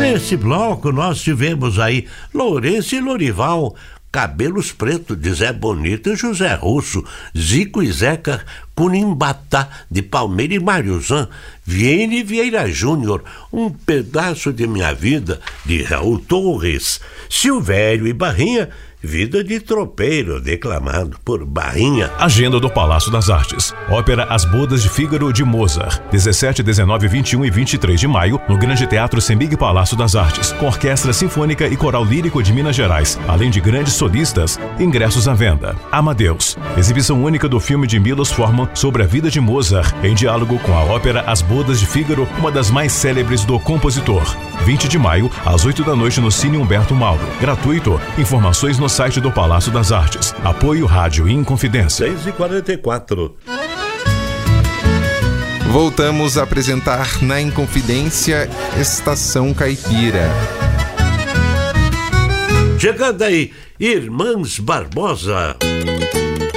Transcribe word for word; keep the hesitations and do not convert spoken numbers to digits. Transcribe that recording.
Nesse bloco nós tivemos aí Lourenço e Lorival, Cabelos Pretos de Zé Bonito e José Russo, Zico e Zeca, Cunimbatá de Palmeira e Mariozan, Viene Vieira Júnior, Um Pedaço de Minha Vida de Raul Torres, Silvério e Barrinha, Vida de Tropeiro, declamado por Barrinha. Agenda do Palácio das Artes. Ópera As Bodas de Fígaro de Mozart. dezessete, dezenove, vinte e um e vinte e três de maio, no Grande Teatro Semig Palácio das Artes, com Orquestra Sinfônica e Coral Lírico de Minas Gerais, além de grandes solistas. Ingressos à venda. Amadeus. Exibição única do filme de Milos Forman sobre a vida de Mozart, em diálogo com a ópera As Bodas de Fígaro, uma das mais célebres do compositor. vinte de maio, às oito da noite, no Cine Humberto Mauro. Gratuito. Informações no site do Palácio das Artes. Apoio Rádio Inconfidência. seis e quarenta e quatro. Voltamos a apresentar na Inconfidência Estação Caipira. Chegando aí, Irmãs Barbosa.